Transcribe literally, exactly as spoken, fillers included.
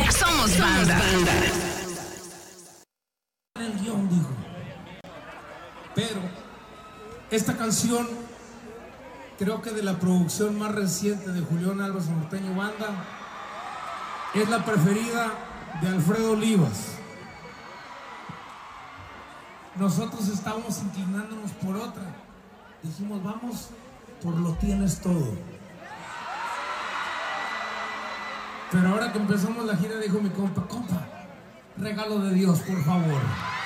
Somos banda. El guión dijo. Pero esta canción, creo que de la producción más reciente de Julián Álvarez Norteño Banda, es la preferida de Alfredo Olivas. Nosotros estábamos inclinándonos por otra. Dijimos, vamos por Lo Tienes Todo. Pero ahora que empezamos la gira, dijo mi compa, compa, regalo de Dios, por favor.